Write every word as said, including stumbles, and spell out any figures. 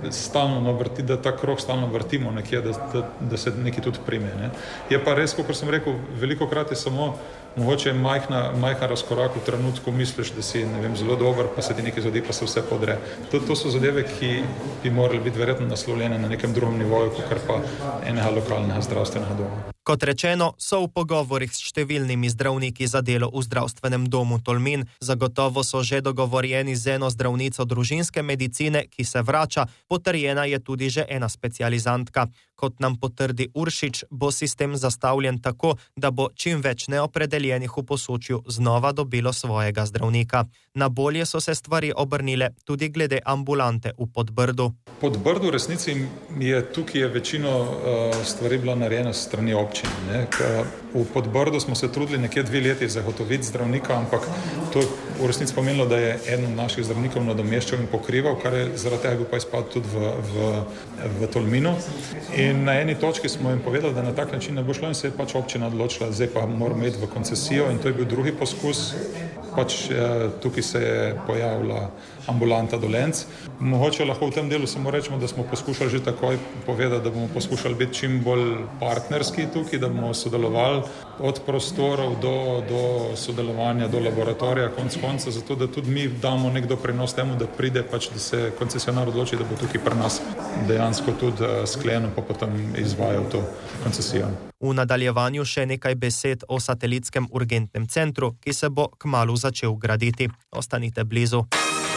stalno vrti, da ta krog stalno vrtimo nekje, da, da, da se nekaj tudi prime. Ne. Je pa res, kot sem rekel, veliko krat je samo mogoče majhna, majhna razkorak v trenutku, misliš, da si, ne vem, zelo dober, pa se ti nekaj zgodi, pa se vse podre. To, to so zadeve, ki bi morali biti verjetno naslovljene na nekem drugem nivoju, kot pa enega lokalnega zdravstvenega doma. Kot rečeno, so v pogovorih s številnimi zdravniki za delo v zdravstvenem domu Tolmin. Zagotovo so že dogovorjeni z eno zdravnico družinske medicine, ki se vrača, potrjena je tudi že ena specializantka. Kot nam potrdi Uršič, bo sistem zastavljen tako, da bo čim več neopredeljenih v Posočju znova dobilo svojega zdravnika. Na bolje so se stvari obrnile tudi glede ambulante v Podbrdu. Podbrdu v resnici je tukaj je večino uh, stvari bila narejena s strani občine. Ne? V Podbrdu smo se trudili nekje dve leti zagotoviti zdravnika, ampak to je v resnici pomenilo, da je eden od naših zdravnikov nadomeščal in pokrival, kar je zaradi tega bil pa izpad tudi v, v, v Tolminu. In na eni točki smo jim povedali, da na tak način ne bo šlo in se je pač občina odločila, zdaj pa moramo iti v koncesijo in to je bil drugi poskus. Pač eh, tukaj se je pojavila ambulanta Dolenc. Mogoče lahko v tem delu samo rečemo, da smo poskušali že takoj povedati, da bomo poskušali biti čim bolj partnerski tukaj, da bomo sodelovali od prostorov do, do sodelovanja, do laboratorija, konc konca, zato da tudi mi damo nek doprinos temu, da pride pač, da se koncesionar odloči, da bo tukaj pri nas dejansko tudi uh, sklenil, pa potem izvajal to koncesijo. V nadaljevanju še nekaj besed o satelitskem urgentnem centru, ki se bo kmalu začel graditi. Ostanite blizu.